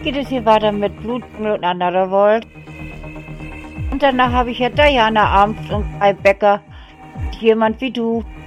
geht es hier weiter mit Blutengel und Another World. Und danach habe ich ja Diana Arms und Kai Becker. Jemand wie du.